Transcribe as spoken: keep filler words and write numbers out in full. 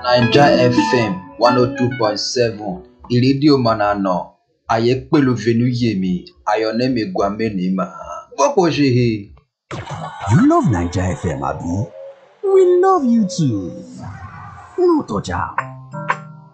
Naija F M one oh two point seven ìrédíò Manana ayé pẹ̀lú Venuyemi Ayọ̀nẹ́mi Gwamenima gbọ́pọ̀ ṣe he. You love Naija F M, abi? We love you too. No touch am.